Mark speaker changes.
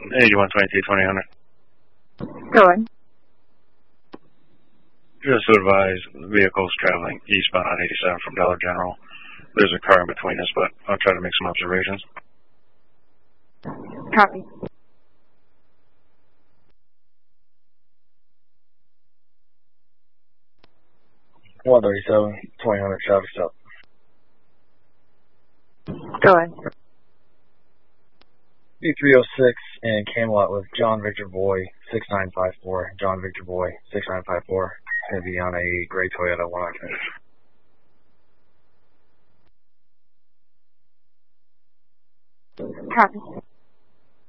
Speaker 1: 8122 2000.
Speaker 2: Go ahead.
Speaker 1: Just to advise, the vehicle's traveling eastbound on 87 from Dollar General. There's a car in between us, but I'll try to make some observations.
Speaker 2: Copy.
Speaker 3: One 37, 2000 traffic stop.
Speaker 2: Go ahead.
Speaker 3: B306 in Camelot with John Victor Boy 6954. John Victor Boy 6954. Going to be on a gray Toyota 1 occupant.
Speaker 2: Copy.